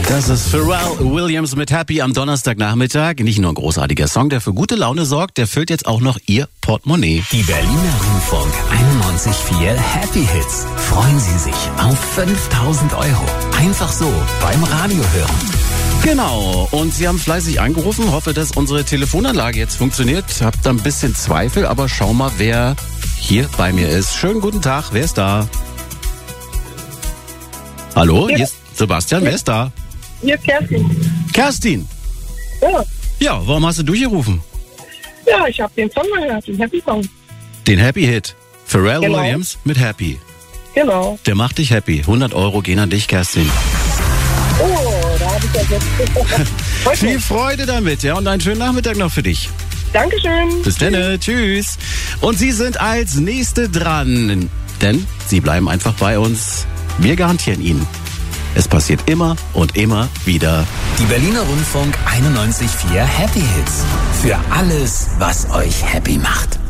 Das ist Pharrell Williams mit Happy am Donnerstagnachmittag. Nicht nur ein großartiger Song, der für gute Laune sorgt, der füllt jetzt auch noch Ihr Portemonnaie. Die Berliner Rundfunk 91.4 Happy Hits. Freuen Sie sich auf 5.000 €. Einfach so beim Radio hören. Genau, und Sie haben fleißig angerufen. Hoffe, dass unsere Telefonanlage jetzt funktioniert. Hab da ein bisschen Zweifel, aber schau mal, wer hier bei mir ist. Schönen guten Tag, wer ist da? Hallo, hier ist Sebastian, wer ist da? Hier ist Kerstin. Kerstin? Ja. Ja, warum hast du durchgerufen? Ja, ich habe den Song gehört, den Happy Song. Den Happy Hit. Pharrell Genau. Williams mit Happy. Genau. Der macht dich happy. 100 € gehen an dich, Kerstin. Oh, da habe ich ja jetzt. Viel Freude damit, ja, und einen schönen Nachmittag noch für dich. Dankeschön. Bis dann, tschüss. Und Sie sind als Nächste dran, denn Sie bleiben einfach bei uns. Wir garantieren Ihnen, es passiert immer und immer wieder. Die Berliner Rundfunk 91.4 Happy Hits. Für alles, was euch happy macht.